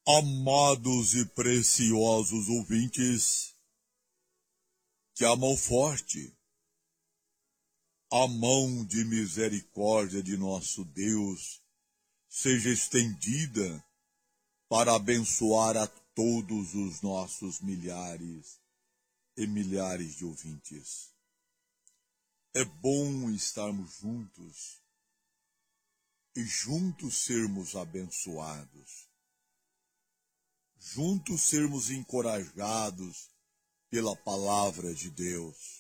Amados e preciosos ouvintes, que a mão forte, a mão de misericórdia de nosso Deus, seja estendida para abençoar a todos os nossos milhares e milhares de ouvintes. É bom estarmos juntos e juntos sermos abençoados. Juntos sermos encorajados pela palavra de Deus.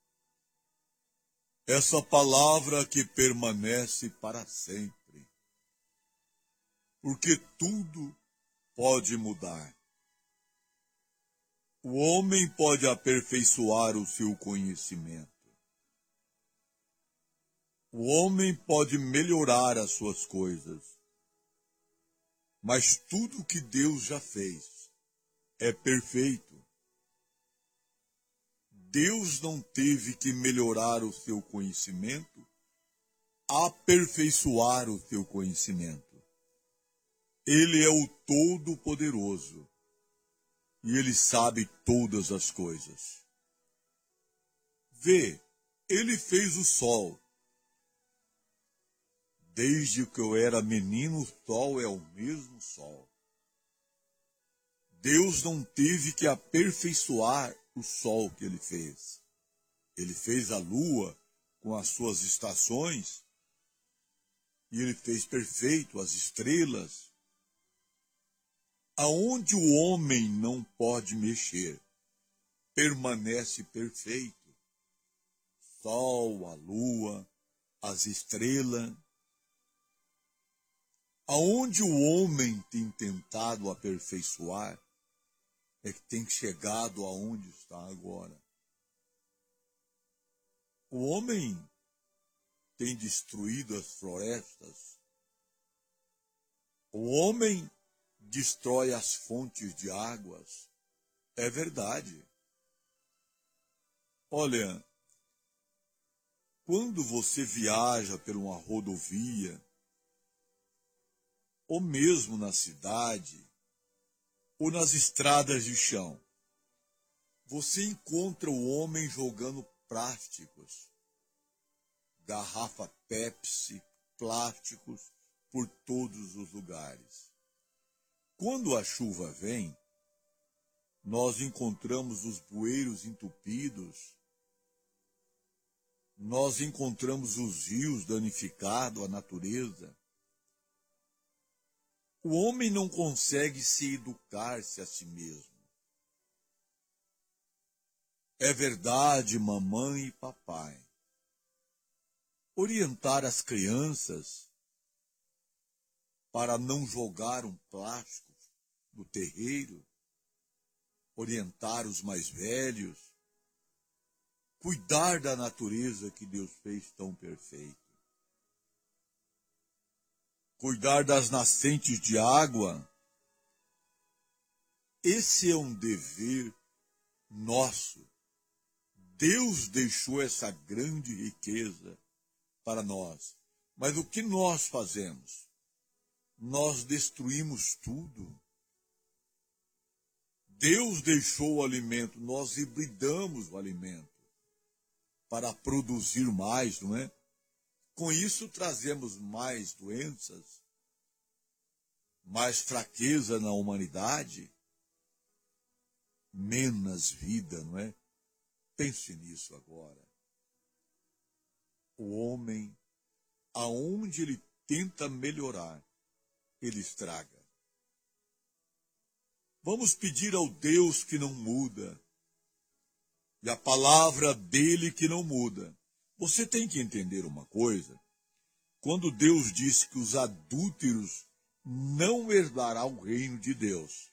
Essa palavra que permanece para sempre. Porque tudo pode mudar. O homem pode aperfeiçoar o seu conhecimento. O homem pode melhorar as suas coisas. Mas tudo que Deus já fez é perfeito. Deus não teve que melhorar o seu conhecimento, aperfeiçoar o seu conhecimento. Ele é o Todo-Poderoso e Ele sabe todas as coisas. Vê, Ele fez o sol. Desde que eu era menino, o sol é o mesmo sol. Deus não teve que aperfeiçoar o sol que Ele fez. Ele fez a lua com as suas estações e Ele fez perfeito as estrelas. Aonde o homem não pode mexer, permanece perfeito. Sol, a lua, as estrelas. Aonde o homem tem tentado aperfeiçoar, é que tem chegado aonde está agora. O homem tem destruído as florestas. O homem destrói as fontes de águas. É verdade. Olha, quando você viaja por uma rodovia, ou mesmo na cidade, ou nas estradas de chão, você encontra o homem jogando plásticos, garrafa Pepsi, plásticos por todos os lugares. Quando a chuva vem, nós encontramos os bueiros entupidos, nós encontramos os rios danificados, a natureza. O homem não consegue se educar-se a si mesmo. É verdade, mamãe e papai. Orientar as crianças para não jogar um plástico no terreiro, orientar os mais velhos, cuidar da natureza que Deus fez tão perfeita. Cuidar das nascentes de água, esse é um dever nosso. Deus deixou essa grande riqueza para nós. Mas o que nós fazemos? Nós destruímos tudo. Deus deixou o alimento, nós hibridamos o alimento para produzir mais, não é? Com isso trazemos mais doenças, mais fraqueza na humanidade, menos vida, não é? Pense nisso agora. O homem, aonde ele tenta melhorar, ele estraga. Vamos pedir ao Deus que não muda, e a palavra dele que não muda. Você tem que entender uma coisa. Quando Deus disse que os adúlteros não herdarão o reino de Deus.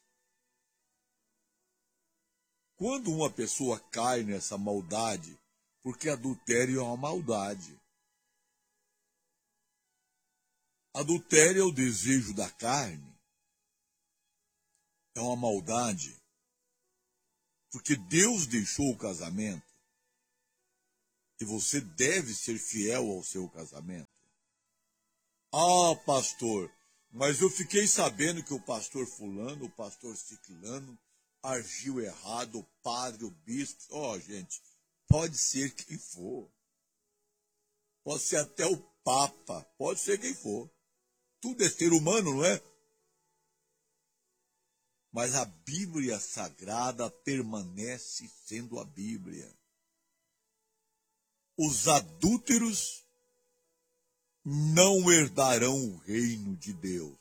Quando uma pessoa cai nessa maldade, porque adultério é uma maldade. Adultério é o desejo da carne. É uma maldade. Porque Deus deixou o casamento. E você deve ser fiel ao seu casamento. Ah, pastor, Mas eu fiquei sabendo que o pastor fulano, o pastor ciclano, agiu errado, o padre, o bispo. Gente, pode ser quem for. Pode ser até o papa, pode ser quem for. Tudo é ser humano, não é? Mas a Bíblia Sagrada permanece sendo a Bíblia. Os adúlteros não herdarão o reino de Deus.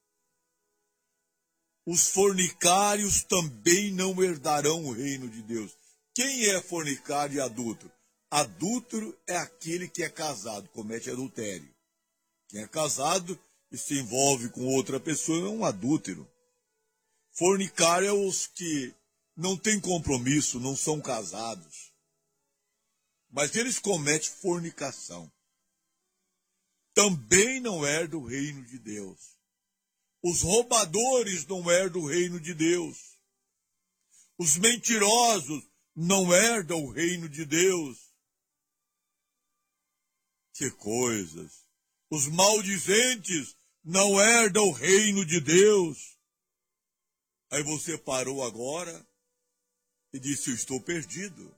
Os fornicários também não herdarão o reino de Deus. Quem é fornicário e adúltero? Adúltero é aquele que é casado, comete adultério. Quem é casado e se envolve com outra pessoa é um adúltero. Fornicário é os que não têm compromisso, não são casados. Mas eles cometem fornicação. Também não herdam o reino de Deus. Os roubadores não herdam o reino de Deus. Os mentirosos não herdam o reino de Deus. Que coisas! Os maldizentes não herdam o reino de Deus. Aí você parou agora e disse, eu estou perdido.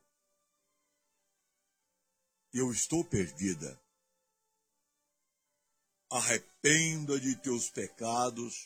Eu estou perdida. Arrependa de teus pecados.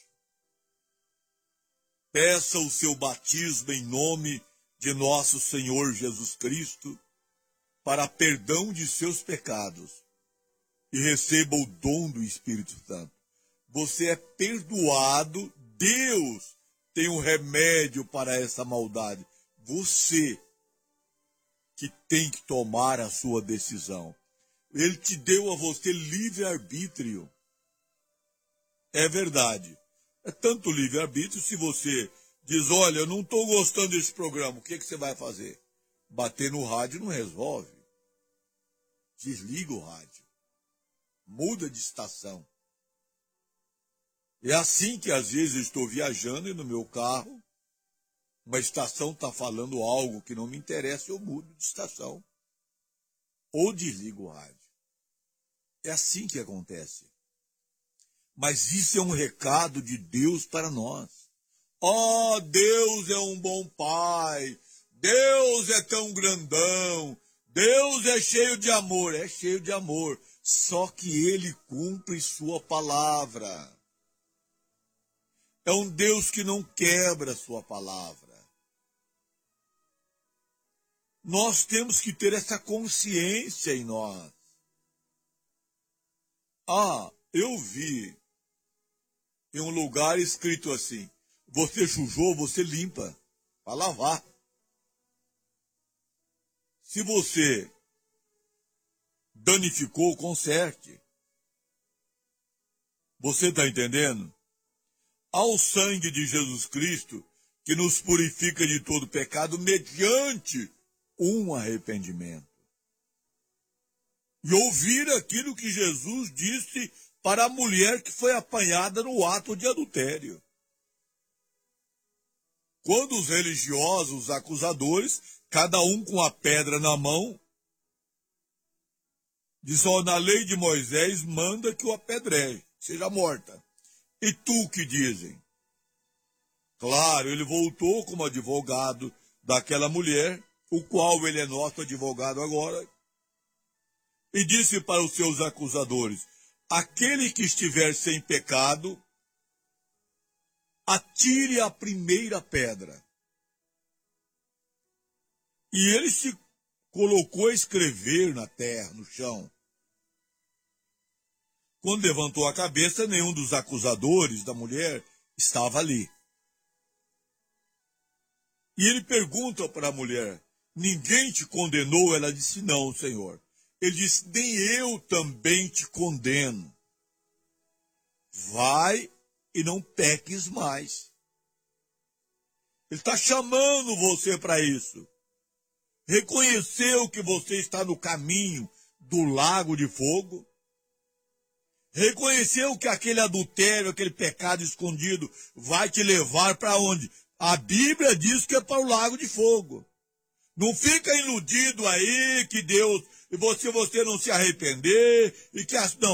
Peça o seu batismo em nome de nosso Senhor Jesus Cristo para perdão de seus pecados e receba o dom do Espírito Santo. Você é perdoado, Deus tem um remédio para essa maldade. Você que tem que tomar a sua decisão. Ele te deu a você livre-arbítrio. É verdade. É tanto livre-arbítrio, se você diz, olha, eu não estou gostando desse programa, o que você vai fazer? Bater no rádio não resolve. Desliga o rádio. Muda de estação. É assim que às vezes eu estou viajando e no meu carro, uma estação está falando algo que não me interessa, eu mudo de estação. Ou desligo o rádio. É assim que acontece. Mas isso é um recado de Deus para nós. Deus é um bom pai. Deus é tão grandão. Deus é cheio de amor. É cheio de amor. Só que ele cumpre sua palavra. É um Deus que não quebra sua palavra. Nós temos que ter essa consciência em nós. Eu vi em um lugar escrito assim, você sujou, você limpa, para lavar. Se você danificou, conserte. Você está entendendo? Ao sangue de Jesus Cristo, que nos purifica de todo pecado, mediante um arrependimento. E ouvir aquilo que Jesus disse para a mulher que foi apanhada no ato de adultério. Quando os religiosos, os acusadores, cada um com a pedra na mão, diz, na lei de Moisés manda que o apedreje, seja morta. E tu que dizem? Claro, ele voltou como advogado daquela mulher, o qual ele é nosso advogado agora, e disse para os seus acusadores, aquele que estiver sem pecado, atire a primeira pedra. E ele se colocou a escrever na terra, no chão. Quando levantou a cabeça, nenhum dos acusadores da mulher estava ali. E ele pergunta para a mulher, ninguém te condenou? Ela disse, não, Senhor. Ele disse, nem eu também te condeno. Vai e não peques mais. Ele está chamando você para isso. Reconheceu que você está no caminho do lago de fogo. Reconheceu que aquele adultério, aquele pecado escondido vai te levar para onde? A Bíblia diz que é para o lago de fogo. Não fica iludido aí que Deus, e você não se arrepender, e que não.